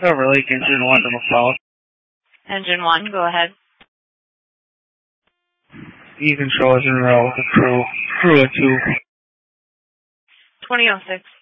Silver Lake, Engine 1 to McCall. Engine 1, go ahead. E control is in row with the crew of 2. 2006.